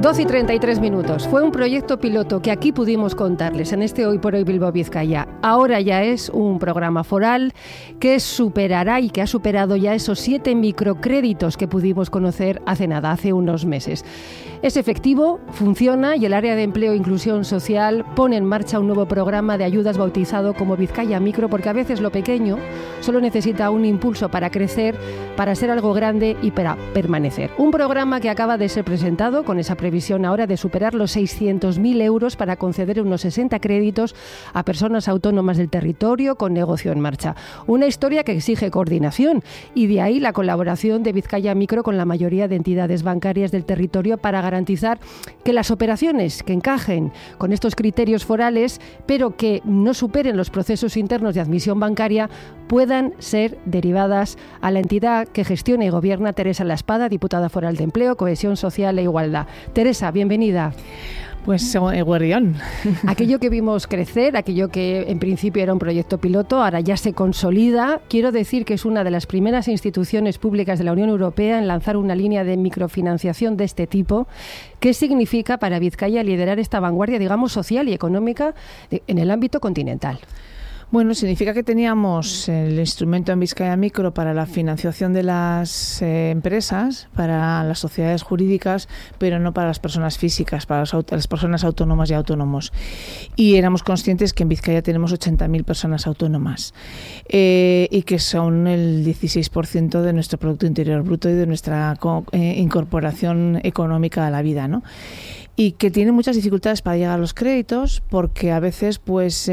12:33. Fue un proyecto piloto que aquí pudimos contarles en este Hoy por Hoy Bilbao Vizcaya. Ahora ya es un programa foral que superará y que ha superado ya esos 7 microcréditos que pudimos conocer hace unos meses. Es efectivo, funciona y el área de empleo e inclusión social pone en marcha un nuevo programa de ayudas bautizado como Vizcaya Micro, porque a veces lo pequeño solo necesita un impulso para crecer, para ser algo grande y para permanecer. Un programa que acaba de ser presentado con esa previsión ahora de superar los 600.000 euros para conceder unos 60 créditos a personas autónomas del territorio con negocio en marcha. Una historia que exige coordinación y de ahí la colaboración de Vizcaya Micro con la mayoría de entidades bancarias del territorio para garantizar que las operaciones que encajen con estos criterios forales, pero que no superen los procesos internos de admisión bancaria, puedan ser derivadas a la entidad que gestiona y gobierna Teresa La Espada, diputada foral de Empleo, Cohesión Social e Igualdad. Teresa, bienvenida. Pues guardián. Aquello que vimos crecer, aquello que en principio era un proyecto piloto, ahora ya se consolida. Quiero decir que es una de las primeras instituciones públicas de la Unión Europea en lanzar una línea de microfinanciación de este tipo. ¿Qué significa para Vizcaya liderar esta vanguardia, digamos, social y económica en el ámbito continental? Bueno, significa que teníamos el instrumento en Vizcaya Micro para la financiación de las empresas, para las sociedades jurídicas, pero no para las personas físicas, para las personas autónomas y autónomos. Y éramos conscientes que en Vizcaya tenemos 80.000 personas autónomas y que son el 16% de nuestro Producto Interior Bruto y de nuestra incorporación económica a la vida, ¿no? Y que tiene muchas dificultades para llegar a los créditos, porque a veces pues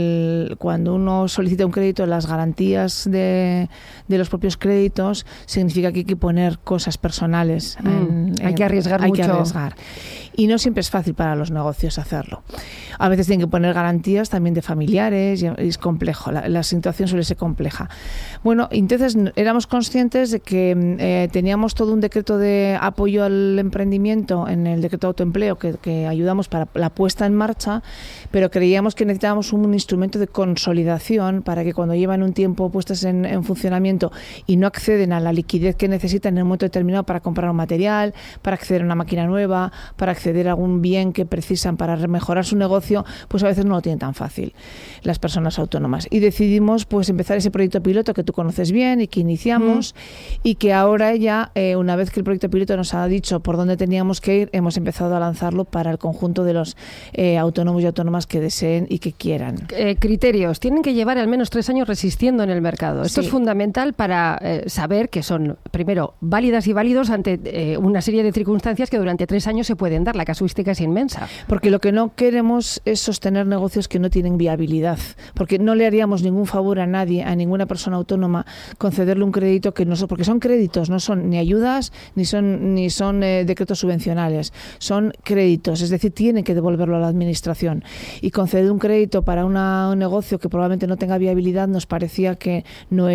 cuando uno solicita un crédito, las garantías de los propios créditos significa que hay que poner cosas personales. Hay que arriesgar mucho. Hay que arriesgar. Y no siempre es fácil para los negocios hacerlo. A veces tienen que poner garantías también de familiares y es complejo. La situación suele ser compleja. Bueno, entonces éramos conscientes de que teníamos todo un decreto de apoyo al emprendimiento en el decreto de autoempleo que ayudamos para la puesta en marcha, pero creíamos que necesitábamos un instrumento de consolidación para que cuando llevan un tiempo puestas en funcionamiento y no acceden a la liquidez que necesitan en un momento determinado para comprar un material, para acceder a una máquina nueva, para acceder a algún bien que precisan para mejorar su negocio, pues a veces no lo tienen tan fácil las personas autónomas. Y decidimos pues empezar ese proyecto piloto que tú conoces bien y que iniciamos y que ahora ya, una vez que el proyecto piloto nos ha dicho por dónde teníamos que ir, hemos empezado a lanzarlo para el conjunto de los autónomos y autónomas que deseen y que quieran. Criterios. Tienen que llevar al menos 3 años resistiendo en el mercado. Esto es fundamental para saber que son, primero, válidas y válidos ante una serie de circunstancias que durante 3 años se pueden dar. La casuística es inmensa. Porque lo que no queremos es sostener negocios que no tienen viabilidad, porque no le haríamos ningún favor a nadie, a ninguna persona autónoma, concederle un crédito que no son, porque son créditos, no son ni ayudas ni son decretos subvencionales, son créditos, es decir, tienen que devolverlo a la administración, y conceder un crédito para un negocio que probablemente no tenga viabilidad nos parecía que no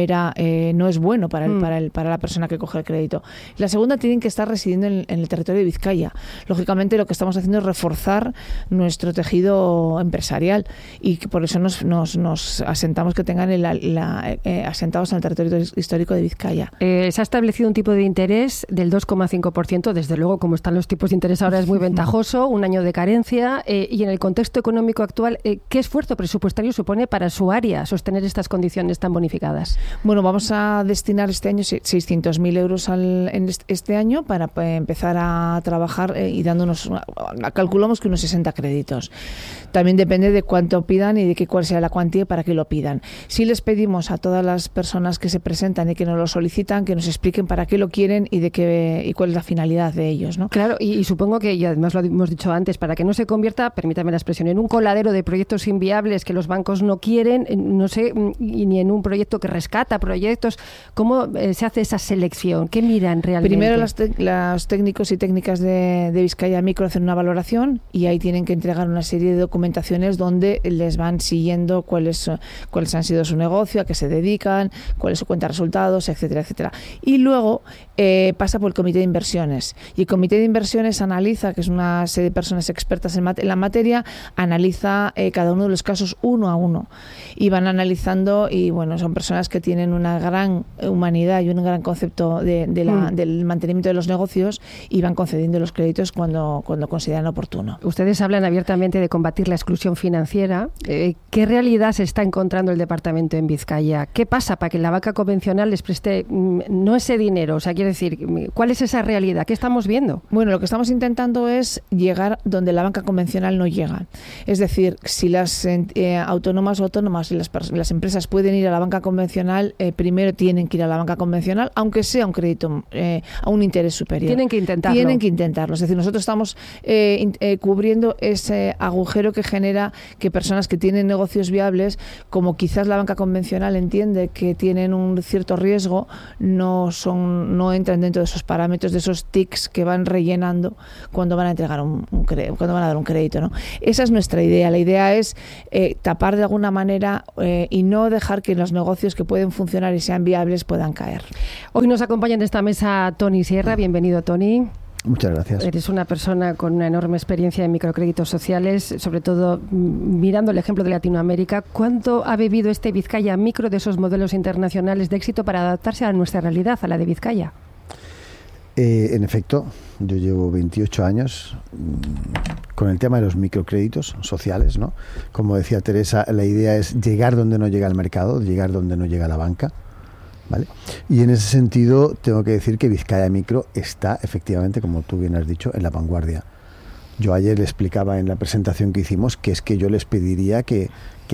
es bueno para la persona que coge el crédito. La segunda, tienen que estar residiendo en el territorio de Vizcaya. Lógicamente lo que estamos haciendo es reforzar nuestro tejido empresarial y que por eso nos asentamos que tengan asentados en el territorio histórico de Vizcaya. Se ha establecido un tipo de interés del 2,5%, desde luego, como están los tipos de interés ahora, es muy ventajoso, un año de carencia y en el contexto económico actual, ¿qué esfuerzo presupuestario supone para su área sostener estas condiciones tan bonificadas? Bueno, vamos a destinar este año 600.000 euros este año para empezar a trabajar y calculamos que unos 60 créditos. También depende de cuánto pidan y de cuál sea la cuantía para que lo pidan. Si les pedimos a todas las personas que se presentan y que nos lo solicitan, que nos expliquen para qué lo quieren y cuál es la finalidad de ellos, ¿no? Claro, y supongo que, y además lo hemos dicho antes, para que no se convierta, permítame la expresión, en un coladero de proyectos inviables que los bancos no quieren, no sé, ni en un proyecto que rescata proyectos. ¿Cómo se hace esa selección? ¿Qué miran realmente? Primero los técnicos y técnicas de Vizcaya Micro hacen una valoración y ahí tienen que entregar una serie de documentaciones donde les van siguiendo cuáles han sido su negocio, a qué se dedican, cuál es su cuenta de resultados, etcétera, etcétera. Y luego pasa por el comité de inversiones. Y el comité de inversiones analiza, que es una serie de personas expertas en la materia, analiza cada uno de los casos uno a uno. Y van analizando, y bueno, son personas que tienen una gran humanidad y un gran concepto del mantenimiento de los negocios, y van concediendo los créditos cuando consideran oportuno. Ustedes hablan abiertamente de combatir la exclusión financiera. ¿Qué realidad se está encontrando el departamento en Vizcaya? ¿Qué pasa para que la banca convencional les preste no ese dinero? O sea, quiero decir, ¿cuál es esa realidad? ¿Qué estamos viendo? Bueno, lo que estamos intentando es llegar donde la banca convencional no llega. Es decir, si las autónomas y las empresas pueden ir a la banca convencional, primero tienen que ir a la banca convencional, aunque sea un crédito a un interés superior. Tienen que intentarlo. Tienen que intentarlo. Es decir, nosotros estamos cubriendo ese agujero que genera que personas que tienen negocios viables, como quizás la banca convencional entiende que tienen un cierto riesgo, no entran dentro de esos parámetros, de esos tics que van rellenando cuando van a entregar cuando van a dar un crédito, ¿no? Esa es nuestra idea. La idea es tapar de alguna manera y no dejar que los negocios que pueden funcionar y sean viables puedan caer. Hoy nos acompaña en esta mesa Toni Sierra. Bienvenido, Toni. Muchas gracias. Eres una persona con una enorme experiencia en microcréditos sociales, sobre todo mirando el ejemplo de Latinoamérica. ¿Cuánto ha bebido Vizcaya Micro de esos modelos internacionales de éxito para adaptarse a nuestra realidad, a la de Vizcaya? En efecto, yo llevo 28 años con el tema de los microcréditos sociales, ¿no? Como decía Teresa, la idea es llegar donde no llega el mercado, llegar donde no llega la banca, ¿vale? Y en ese sentido tengo que decir que Vizcaya Micro está efectivamente, como tú bien has dicho, en la vanguardia. Yo ayer le explicaba en la presentación que hicimos que es que yo les pediría que